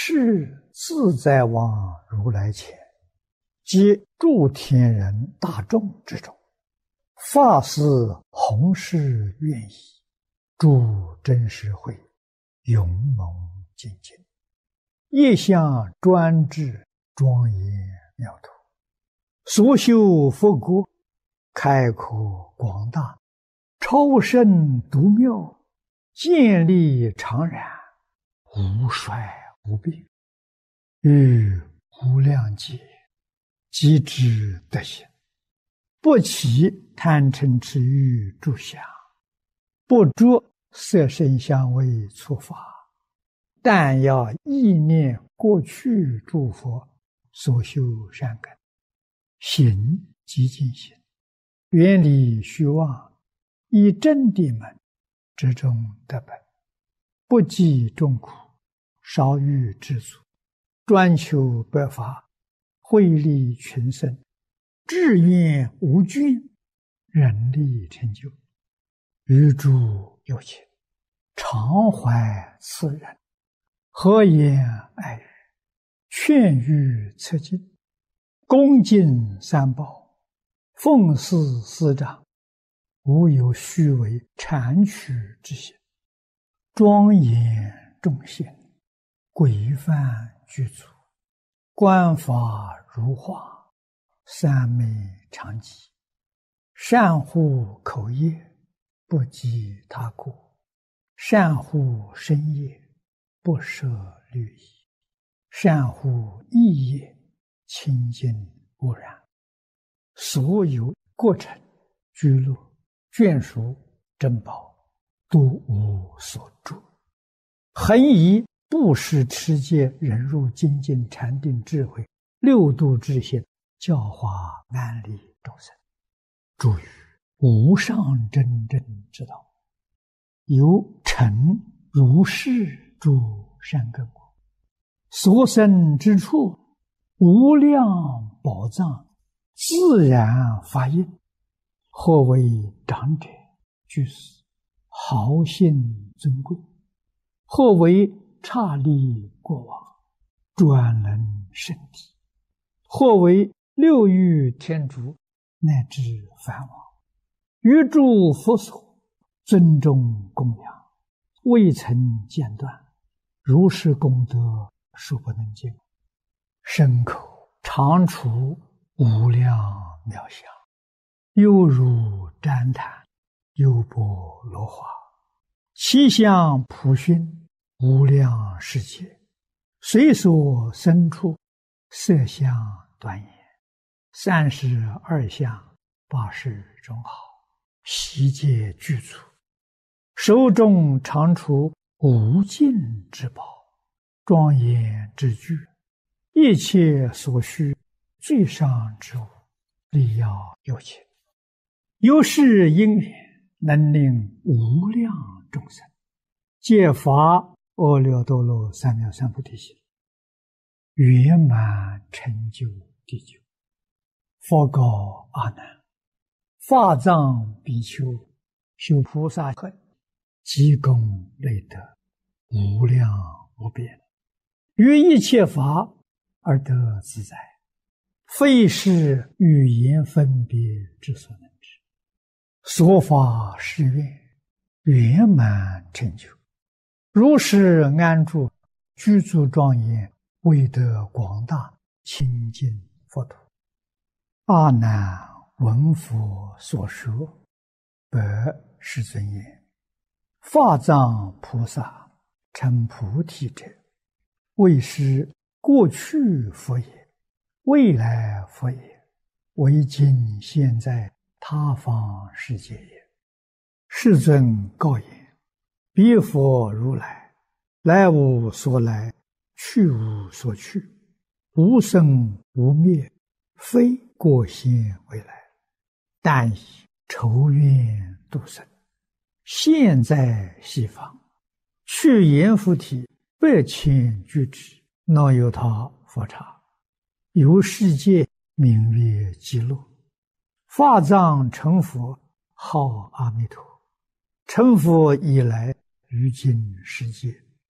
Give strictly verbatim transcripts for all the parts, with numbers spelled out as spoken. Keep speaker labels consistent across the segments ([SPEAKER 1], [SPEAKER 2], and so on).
[SPEAKER 1] 是自在往如来前，及诸天人大众之中，发誓弘誓愿意，诸真实会勇猛精进，业相专制庄严妙土，所修佛国开阔广大，超胜独妙，建立常然，无衰无变，于无量劫即知德行，不起贪嗔痴欲诸相，不着色声香味触法，但要意念过去诸佛所修善根，行即净行，远离虚妄，以真谛门之中得本，不计众苦，少欲知足，专求百法，惠利群生，志愿无倦，人力成就，与诸有情，常怀慈仁，和颜爱语，劝喻策进，恭敬三宝，奉事师长，无有虚伪谄曲之心，庄严众贤，规范具足，观法如画，三昧常寂，善护口业，不积他过，善护身业，不舍律仪，善护意业，清净无染，所有过程居乐眷属珍宝，都无所著，恒以布施持戒忍辱精进禅定智慧六度之心，教化安利众生，诸于无上真正之道，有成如是诸善根果，所生之处无量宝藏，自然发应，或为长者居士，豪信尊贵，或为刹利过往，专能圣体，或为六欲天竺，乃至梵王，于诸佛所尊重供养，未曾间断，如是功德数不能尽，身口常处无量妙相，犹如旃檀，优波罗花，其相普熏，无量世界，随所生处，色相端严，三十二相，八十种好，悉皆具足，手中常处无尽之宝，庄严之具，一切所需最上之物，力要有情，有是因缘，能令无量众生皆发阿耨多罗三藐三菩提心，圆满成就地久。佛告阿难：法藏比丘修菩萨恨，积功累德，无量无边，于一切法而得自在，非是语言分别之所能知。所发誓愿，圆满成就，如是安住，居住庄严，为得广大清净佛土。阿难闻佛所说，白世尊言：法藏菩萨成菩提者，为是过去佛也，未来佛也，为今现在他方世界也。世尊告言：彼佛如来，来无所来，去无所去，无生无灭，非过现未来，但以仇怨度生，现在西方，去阎浮提百千俱胝，能有他佛刹，由世界名曰极乐。法藏成佛，号阿弥陀，成佛以来，于今世界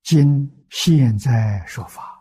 [SPEAKER 1] 今现在说法，